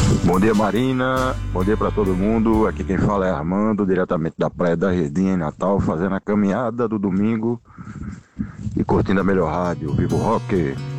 Bom dia, Marina. Bom dia para todo mundo. Aqui quem fala é Armando, diretamente da Praia da Redinha, em Natal, fazendo a caminhada do domingo e curtindo a melhor rádio, Vivo Rock.